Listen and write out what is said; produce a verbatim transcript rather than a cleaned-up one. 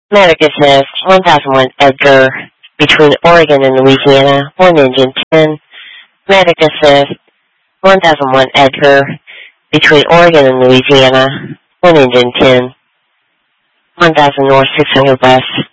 Medic assist, one thousand one Edgar, between Oregon and Louisiana, one engine ten. Medic assist, one thousand one Edgar, between Oregon and Louisiana, one engine ten. one thousand north, six hundred west.